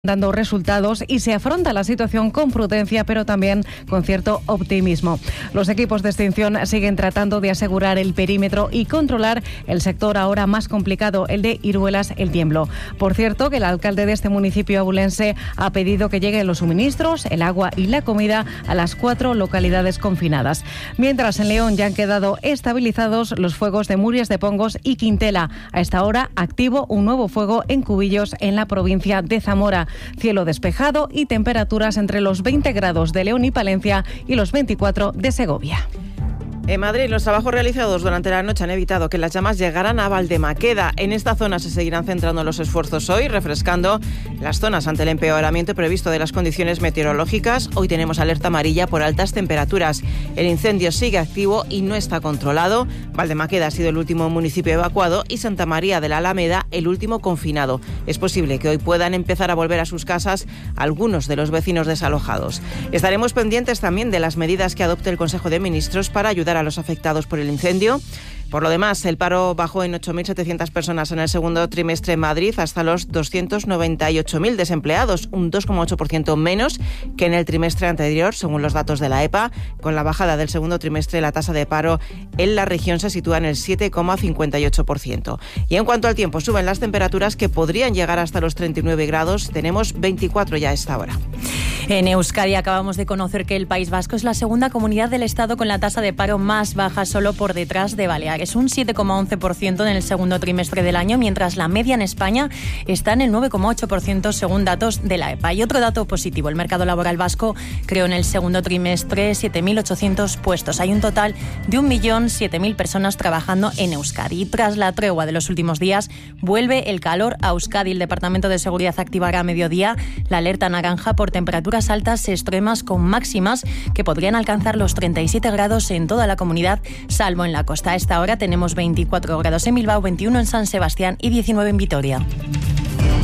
dando resultados y se afronta la situación con prudencia, pero también con cierto optimismo. Los equipos de extinción siguen tratando de asegurar el perímetro y controlar el sector ahora más complicado, el de Iruelas, El Tiemblo. Por cierto, que el alcalde de este municipio abulense ha pedido que lleguen los suministros, el agua y la comida a las 4 localidades confinadas. Mientras en León ya han quedado estabilizados los fuegos de Murias de Pongos y Quintela. A esta hora activo un nuevo fuego en Cubillos, en la provincia de Zamora. Cielo despejado y temperaturas entre los 20 grados de León y Palencia y los 24 de Segovia. En Madrid, los trabajos realizados durante la noche han evitado que las llamas llegaran a Valdemaqueda. En esta zona se seguirán centrando los esfuerzos hoy, refrescando las zonas ante el empeoramiento previsto de las condiciones meteorológicas. Hoy tenemos alerta amarilla por altas temperaturas. El incendio sigue activo y no está controlado. Valdemaqueda ha sido el último municipio evacuado y Santa María de la Alameda el último confinado. Es posible que hoy puedan empezar a volver a sus casas algunos de los vecinos desalojados. Estaremos pendientes también de las medidas que adopte el Consejo de Ministros para ayudar a los afectados por el incendio. Por lo demás, el paro bajó en 8.700 personas en el segundo trimestre en Madrid hasta los 298.000 desempleados, un 2,8% menos que en el trimestre anterior, según los datos de la EPA. Con la bajada del segundo trimestre, la tasa de paro en la región se sitúa en el 7,58%. Y en cuanto al tiempo, suben las temperaturas que podrían llegar hasta los 39 grados. Tenemos 24 ya a esta hora. En Euskadi acabamos de conocer que el País Vasco es la segunda comunidad del Estado con la tasa de paro más baja, solo por detrás de Baleares. Un 7,11% en el segundo trimestre del año, mientras la media en España está en el 9,8% según datos de la EPA. Y otro dato positivo, el mercado laboral vasco creó en el segundo trimestre 7.800 puestos. Hay un total de 1.007.000 personas trabajando en Euskadi. Y tras la tregua de los últimos días, vuelve el calor a Euskadi. El Departamento de Seguridad activará a mediodía la alerta naranja por temperaturas altas extremas con máximas que podrían alcanzar los 37 grados en toda la comunidad, salvo en la costa. A esta hora tenemos 24 grados en Bilbao, 21 en San Sebastián y 19 en Vitoria.